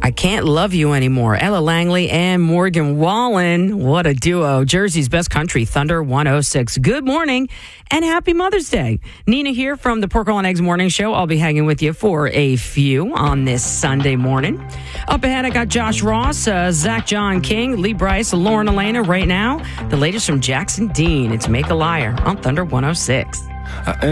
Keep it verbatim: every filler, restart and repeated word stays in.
I Can't Love You Anymore. Ella Langley and Morgan Wallen. What a duo. Jersey's best country, Thunder one oh six. Good morning and happy Mother's Day. Nina here from the Pork Roll and Eggs Morning Show. I'll be hanging with you for a few on this Sunday morning. Up ahead, I got Josh Ross, uh, Zach John King, Lee Bryce, Lauren Elena. Right now, the latest from Jackson Dean. It's Make a Liar on Thunder one oh six.